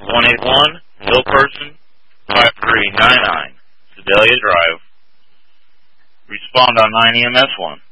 181, Bill Person, 5399, Sedalia Drive. Respond on 9 EMS 1.